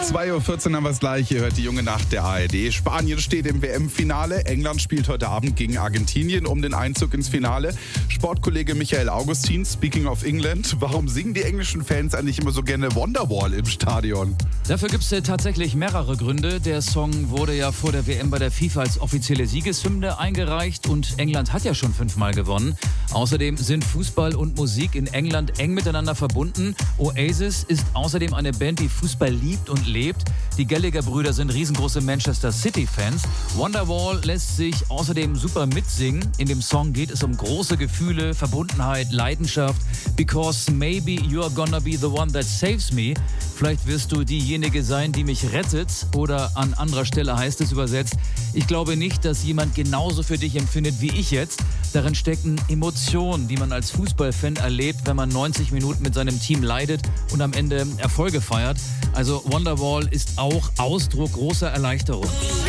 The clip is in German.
2.14 Uhr haben wir es gleich. Ihr hört die junge Nacht der ARD. Spanien steht im WM-Finale. England spielt heute Abend gegen Argentinien um den Einzug ins Finale. Sportkollege Michael Augustin, speaking of England. Warum singen die englischen Fans eigentlich immer so gerne Wonderwall im Stadion? Dafür gibt es tatsächlich mehrere Gründe. Der Song wurde ja vor der WM bei der FIFA als offizielle Siegeshymne eingereicht und England hat ja schon 5-mal gewonnen. Außerdem sind Fußball und Musik in England eng miteinander verbunden. Oasis ist außerdem eine Band, die Fußball liebt und lebt. Die Gallagher-Brüder sind riesengroße Manchester City-Fans. Wonderwall lässt sich außerdem super mitsingen. In dem Song geht es um große Gefühle, Verbundenheit, Leidenschaft. Because maybe you're gonna be the one that saves me. Vielleicht wirst du diejenige sein, die mich rettet. Oder an anderer Stelle heißt es übersetzt: Ich glaube nicht, dass jemand genauso für dich empfindet wie ich jetzt. Darin stecken Emotionen, die man als Fußballfan erlebt, wenn man 90 Minuten mit seinem Team leidet und am Ende Erfolge feiert. Also Wonderwall ist auch Ausdruck großer Erleichterung.